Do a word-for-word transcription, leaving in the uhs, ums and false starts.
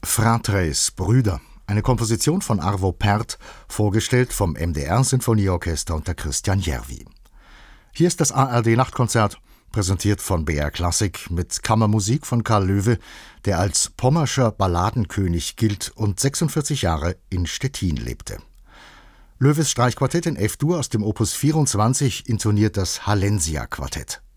Fratres, Brüder, eine Komposition von Arvo Pärt, vorgestellt vom M D R-Sinfonieorchester unter Christian Järvi. Hier ist das A R D-Nachtkonzert, präsentiert von B R Klassik mit Kammermusik von Karl Löwe, der als pommerscher Balladenkönig gilt und sechsundvierzig Jahre in Stettin lebte. Löwes Streichquartett in F-Dur aus dem Opus vierundzwanzig intoniert das Hallensia-Quartett.